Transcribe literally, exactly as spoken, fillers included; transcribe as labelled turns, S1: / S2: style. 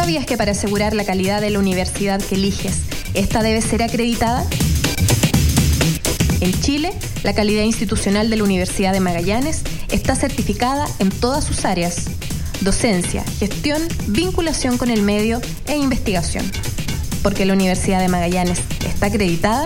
S1: ¿Sabías que para asegurar la calidad de la universidad que eliges, esta debe ser acreditada? En Chile, la calidad institucional de la Universidad de Magallanes está certificada en todas sus áreas: docencia, gestión, vinculación con el medio e investigación. Porque la Universidad de Magallanes está acreditada,